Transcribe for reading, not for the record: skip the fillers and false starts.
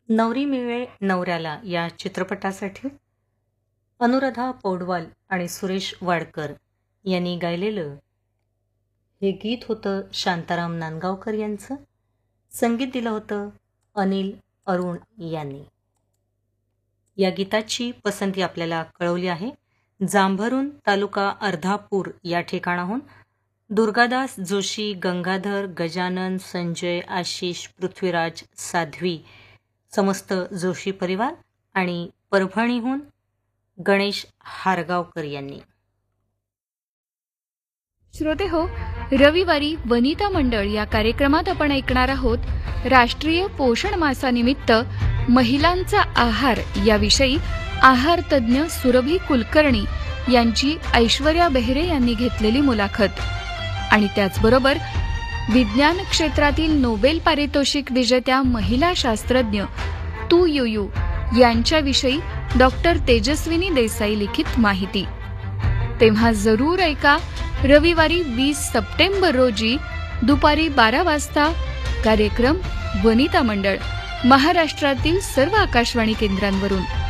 नवरी मिळे नवऱ्याला या चित्रपटासाठी अनुराधा पौडवाल आणि सुरेश वाडकर यांनी गायलेलं हे गीत होतं शांताराम नांदगावकर यांचं. संगीत दिलं होतं अनिल अरुण यांनी. या गीताची पसंती आपल्याला कळवली आहे जांभरुण तालुका अर्धापूर या ठिकाणाहून दुर्गादास जोशी, गंगाधर, गजानन, संजय, आशिष, पृथ्वीराज, साध्वी, समस्त जोशी परिवार आणि परभणीहून गणेश हारगावकर यांनी. श्रोते हो, रविवारी वनिता मंडळ या कार्यक्रमात आपण ऐकणार आहोत राष्ट्रीय पोषण मासानिमित्त महिलांचा आहार याविषयी आहार तज्ज्ञ सुरभी कुलकर्णी यांची ऐश्वर्या बेहरे यांनी घेतलेली मुलाखत आणि त्याचबरोबर विज्ञान क्षेत्रातील नोबेल पारितोषिक विजेत्या महिला शास्त्रज्ञ तू युयू यांच्याविषयी डॉक्टर तेजस्विनी देसाई लिखित माहिती. तेव्हा जरूर ऐका रविवारी 20 सप्टेंबर रोजी दुपारी 12 वाजता कार्यक्रम वनिता मंडळ महाराष्ट्रातील सर्व आकाशवाणी केंद्रांवरून.